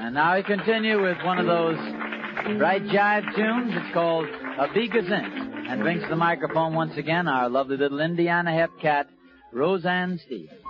And now we continue with one of those bright jive tunes. It's called A Beegazint, and brings to the microphone once again our lovely little Indiana hep cat, Roseanne Stevens.